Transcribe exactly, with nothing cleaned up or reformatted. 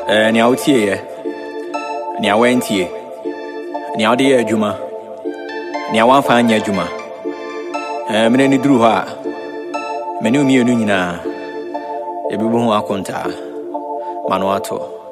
Eh, ni autie ye. Ni awentie. Ni aude ye adwuma. Ni awanfa anya adwuma. Eh, mene ni duru ha. Mene umienu nyina. Ebibu ho akonta. Manu ato.